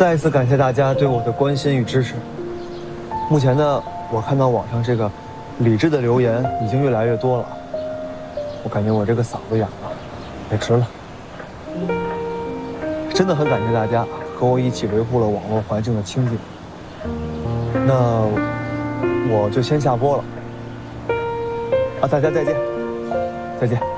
再一次感谢大家对我的关心与支持。目前呢，我看到网上这个理智的留言已经越来越多了，我感觉我这个嗓子哑了，也值了。真的很感谢大家和我一起维护了网络环境的清净。那我就先下播了。啊，大家再见，再见。